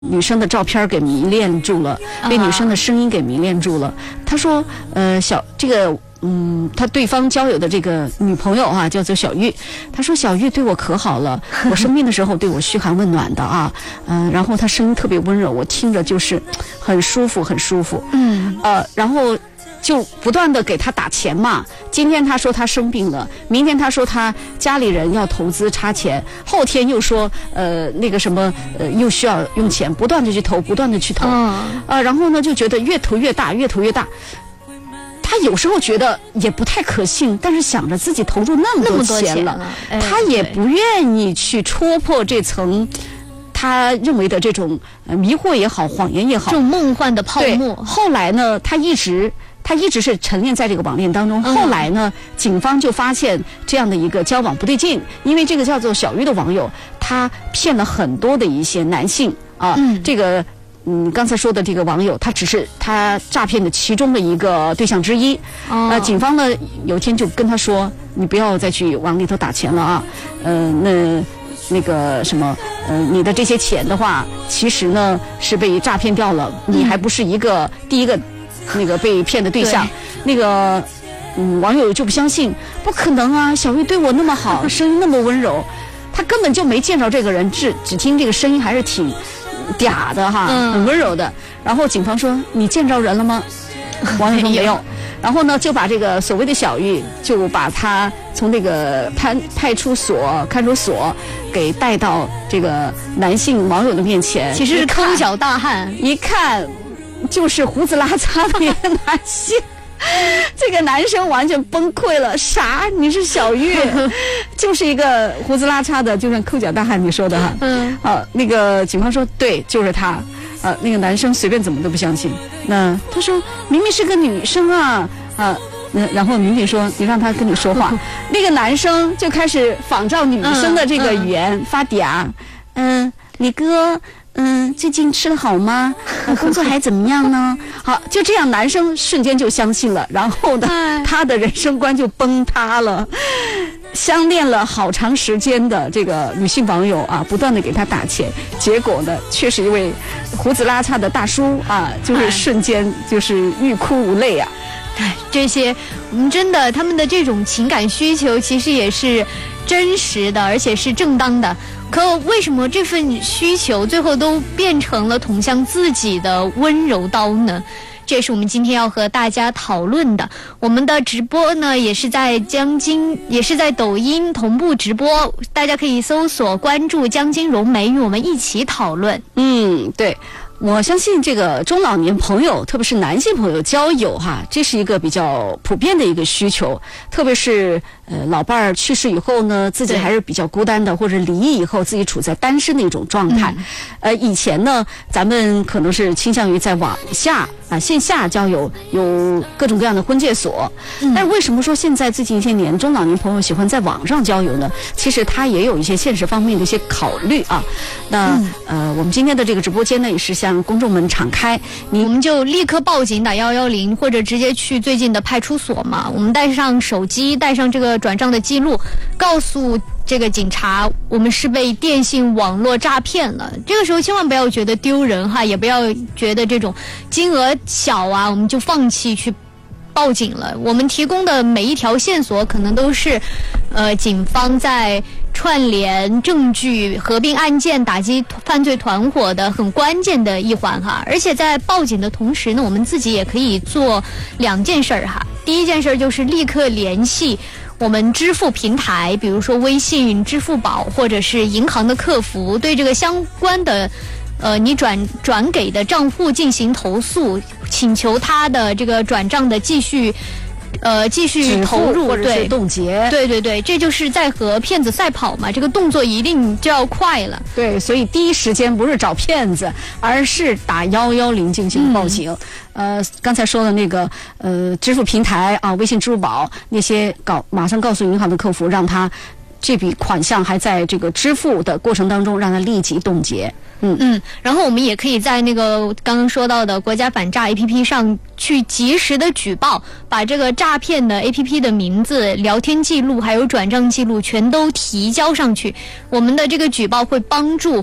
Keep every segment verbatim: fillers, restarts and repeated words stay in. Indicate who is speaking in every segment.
Speaker 1: 女生的照片给迷恋住了，被女生的声音给迷恋住了。他说，呃，小这个，嗯，他对方交友的这个女朋友啊，叫做小玉。他说小玉对我可好了，我生病的时候对我嘘寒问暖的啊，嗯、呃，然后她声音特别温柔，我听着就是很舒服，很舒服。嗯，呃，然后。就不断的给他打钱嘛，今天他说他生病了，明天他说他家里人要投资插钱，后天又说呃那个什么呃又需要用钱，不断的去投，不断的去投，啊、嗯呃，然后呢就觉得越投越大，越投越大。他有时候觉得也不太可信，但是想着自己投入那么多钱了，
Speaker 2: 哎、
Speaker 1: 他也不愿意去戳破这层。他认为的这种呃迷惑也好，谎言也好，
Speaker 2: 这种梦幻的泡沫。
Speaker 1: 后来呢，他一直他一直是沉溺在这个网恋当中。嗯、后来呢，警方就发现这样的一个交往不对劲，因为这个叫做小玉的网友，他骗了很多的一些男性啊。嗯、这个嗯，刚才说的这个网友，他只是他诈骗的其中的一个对象之一。哦、呃，警方呢有一天就跟他说：“你不要再去往里头打钱了啊。”呃，那。那个什么，呃，你的这些钱的话，其实呢是被诈骗掉了，你还不是一个、嗯、第一个那个被骗的对象。对那个嗯，网友就不相信，不可能啊，小玉对我那么好，声音那么温柔，他根本就没见着这个人，只只听这个声音还是挺嗲的哈，嗯、很温柔的。然后警方说：“你见着人了吗？”网友说没有。然后呢，就把这个所谓的小玉，就把他从那个派派出所、看守所给带到这个男性网友的面前。
Speaker 2: 其实是抠脚大汉，
Speaker 1: 一看就是胡子拉碴的一个男性。这个男生完全崩溃了，啥？你是小玉，就是一个胡子拉碴的，就像抠脚大汉你说的哈。嗯。啊，那个警方说对，就是他。啊，那个男生随便怎么都不相信。那他说明明是个女生啊啊，那然后民警说你让他跟你说话，那个男生就开始仿照女生的这个语言、嗯嗯、发嗲，嗯，李哥。嗯，最近吃得好吗？呃、工作还怎么样呢？好，就这样，男生瞬间就相信了，然后呢，他的人生观就崩塌了。相恋了好长时间的这个女性网友啊，不断的给他打钱，结果呢，却是一位胡子拉碴的大叔啊，就是瞬间就是欲哭无泪啊。
Speaker 2: 对，这些我们真的他们的这种情感需求其实也是真实的，而且是正当的。可为什么这份需求最后都变成了捅向自己的温柔刀呢？这也是我们今天要和大家讨论的。我们的直播呢，也是在江津，也是在抖音同步直播，大家可以搜索关注江津融媒，与我们一起讨论。
Speaker 1: 嗯，对。我相信这个中老年朋友，特别是男性朋友交友哈，这是一个比较普遍的一个需求。特别是呃老伴儿去世以后呢，自己还是比较孤单的，或者离异以后自己处在单身的一种状态。嗯、呃，以前呢，咱们可能是倾向于在网下啊线下交友，有各种各样的婚介所。嗯、但是为什么说现在最近一些年中老年朋友喜欢在网上交友呢？其实他也有一些现实方面的一些考虑啊。那、嗯、呃，我们今天的这个直播间呢，也是向公众们敞开，
Speaker 2: 你我们就立刻报警打幺幺零，或者直接去最近的派出所嘛。我们带上手机，带上这个转账的记录，告诉这个警察，我们是被电信网络诈骗了。这个时候千万不要觉得丢人哈，也不要觉得这种金额小啊，我们就放弃去报警了。我们提供的每一条线索，可能都是，呃，警方在串联证据、合并案件、打击犯罪团伙的很关键的一环哈。而且在报警的同时呢，我们自己也可以做两件事儿哈。第一件事就是立刻联系我们支付平台，比如说微信、支付宝或者是银行的客服，对这个相关的呃你转转给的账户进行投诉，请求他的这个转账的继续呃，继续投入
Speaker 1: 或者是冻结，
Speaker 2: 对对对，这就是在和骗子赛跑嘛，这个动作一定就要快了。
Speaker 1: 对，所以第一时间不是找骗子，而是打幺幺零进行报警。嗯、呃，刚才说的那个呃，支付平台啊，微信、支付宝那些告，马上告诉银行的客服，让他这笔款项还在这个支付的过程当中，让他立即冻结。嗯
Speaker 2: 嗯，然后我们也可以在那个刚刚说到的国家反诈 A P P 上去及时的举报，把这个诈骗的 A P P 的名字、聊天记录还有转账记录全都提交上去。我们的这个举报会帮助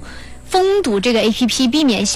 Speaker 2: 封堵这个 A P P， 避免下